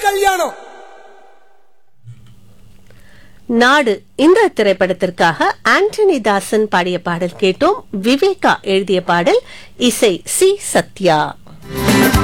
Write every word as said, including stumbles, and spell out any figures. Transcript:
கல்யாணம். நாடு இந்த திரைப்படத்திற்காக ஆண்டனி தாசன் பாடிய பாடல் கேட்டோம். விவேகா எழுதிய பாடல், இசை சி சத்யா.